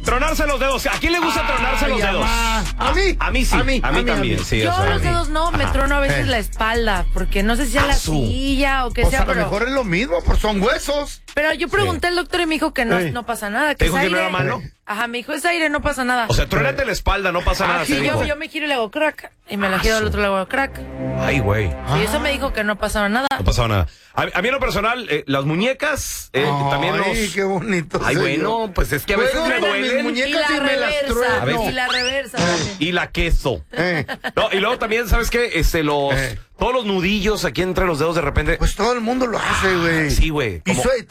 Tronarse los dedos. ¿A quién le gusta tronarse los dedos? ¿A mí? A mí sí. A mí también. Sí, yo los dedos no, me trono a veces la espalda, porque no sé si es la silla o qué sea, A lo pero... mejor es lo mismo, pues son huesos. Pero yo pregunté al doctor y me dijo que no pasa nada, que ¿Te es dijo que aire. no era malo? Ajá, me dijo, es aire, no pasa nada. O sea, truénate la espalda, no pasa nada. Sí, te dijo. yo me giro y le hago crack, y me la giro al otro y le hago crack. Ay, güey. Y eso me dijo que no pasaba nada. No pasaba nada. A mí en lo personal, las muñecas, también los... Ay, qué bonito. Ay, bueno, pues es que a veces Bueno, me mis duelen. muñecas sí me las trueno. Y la reversa también. Y la queso. No, y luego también, ¿sabes qué? Todos los nudillos aquí entre los dedos de repente. Pues todo el mundo lo hace, güey. Sí, güey. Y soy...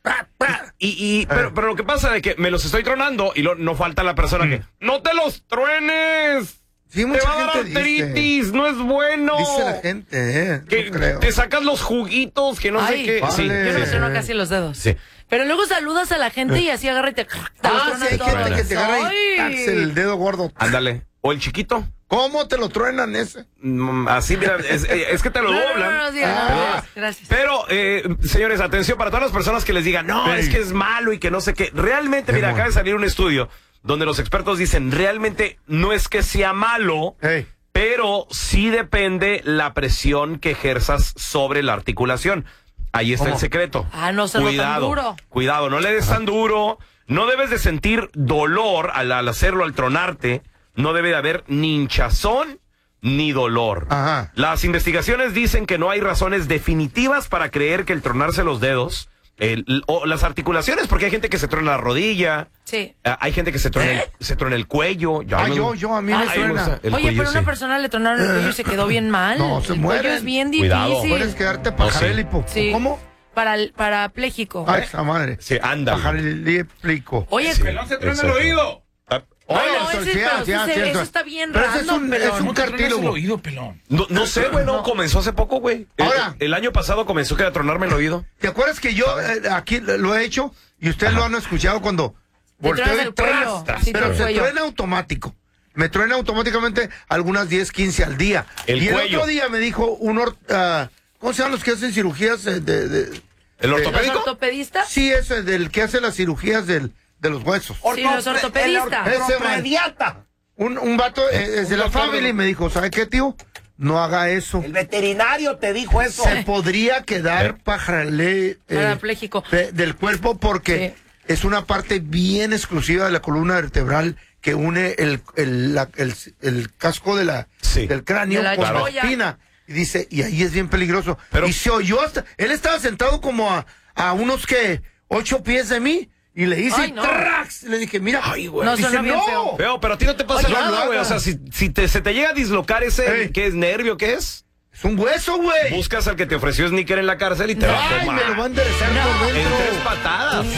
Pero lo que pasa es que me los estoy tronando y no falta la persona que ¡no te los truenes! Sí, te mucha va a dar gente artritis, dice. no es bueno. Dice la gente, que no creo. te sacas los juguitos, que no sé qué. vale. Sí, Yo no me sí, trono casi los dedos. sí. Pero luego saludas a la gente y así agarra y te los Sí, tronas hay todos. gente que te agarra y tax, el dedo gordo. Ándale. ¿O el chiquito? ¿Cómo te lo truenan ese? Así, mira, es que te lo doblan. No, diga, gracias. Pero, señores, atención para todas las personas que les digan, no, Ey. es que es malo y que no sé qué. Realmente, mira, acaba de salir un estudio donde los expertos dicen, realmente no es que sea malo, pero sí depende la presión que ejerzas sobre la articulación. Ahí está el secreto. No se lo tan duro. Cuidado, no le des tan duro. No debes de sentir dolor al hacerlo, al tronarte. No debe de haber ni hinchazón ni dolor. Ajá. Las investigaciones dicen que no hay razones definitivas para creer que el tronarse los dedos o las articulaciones, porque hay gente que se truena la rodilla. Sí. Hay gente que se truena el cuello. A mí me suena. Oye, pero a una persona le tronaron el cuello y se quedó bien mal. No, se el mueren. cuello es bien Cuidado. difícil. Puedes quedarte pajarélico. Sí. ¿Cómo? Parapléjico. Ay, esa madre. Sí, anda. Pajarélico. Oye, Pelón se truena el oído. Oye, eso está bien pero random, es un ¿Cómo te truenas el cartílago. oído, pelón? No sé, güey, comenzó hace poco, güey. Ahora. El año pasado comenzó a tronarme el oído. ¿Te acuerdas que yo aquí lo he hecho y ustedes lo han escuchado cuando volteo truenas y el cuello. Sí, pero el se cuello. truena automático. Me truena automáticamente algunas 10, 15 al día. El y cuello. el otro día me dijo ¿cómo se llaman los que hacen cirugías ¿El ¿los ortopédico? ortopedistas? Sí, ese del que hace las cirugías de los huesos. Sí, los ortopedistas. Ese man. Un vato es de la familia y me dijo, ¿sabe qué, tío? No haga eso. El veterinario te dijo eso. Se podría quedar Parapléjico. del cuerpo porque es una parte bien exclusiva de la columna vertebral que une el casco del cráneo De la con la cholla. espina. Y dice, y ahí es bien peligroso. Pero- y se oyó hasta... Él estaba sentado como a unos 8 pies de mí y le hice Ay, no. ¡trax! Le dije, mira. Ay, güey. No, Dice, suena bien feo. Veo, pero a ti no te pasa Oye, nada, no güey. haga. O sea, si se te llega a dislocar ese, ¿qué es nervio? ¿Qué es? Es un hueso, güey. Buscas al que te ofreció sneaker en la cárcel y te va a Ay, tomar me lo va a enderezar por en dentro. 3 patadas.